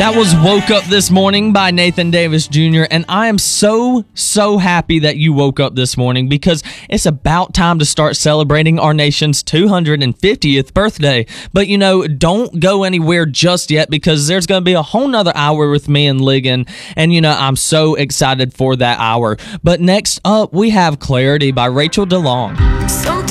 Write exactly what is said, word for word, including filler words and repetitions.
That was Woke Up This Morning by Nathan Davis Junior And I am so, so happy that you woke up this morning because it's about time to start celebrating our nation's two hundred fiftieth birthday. But, you know, don't go anywhere just yet because there's going to be a whole nother hour with me and Ligon. And, you know, I'm so excited for that hour. But next up, we have Clarity by Rachel DeLong. Sometimes